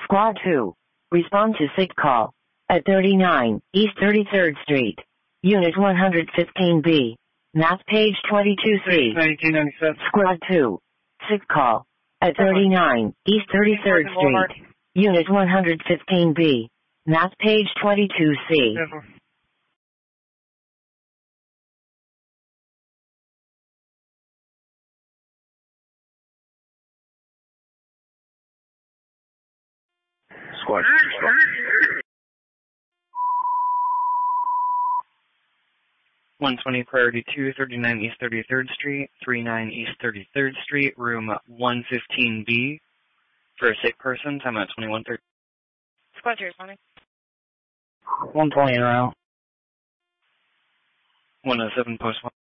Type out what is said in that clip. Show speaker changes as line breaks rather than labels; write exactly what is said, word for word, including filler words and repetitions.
Squad two. Respond to sick call. At thirty-nine East thirty-third Street. Unit one fifteen B. Map page twenty-two C.
nineteen ninety-seven.
Squad two. Sick call. At thirty-nine East thirty-third Street. Unit one fifteen B. Map page twenty-two C.
Never.
Squad.
one twenty Priority two, thirty-nine East thirty-third Street, thirty-nine East thirty-third Street, room one fifteen B. For a sick person, time at twenty-one thirty.
Squad two responding.
one twenty around. one oh seven post one.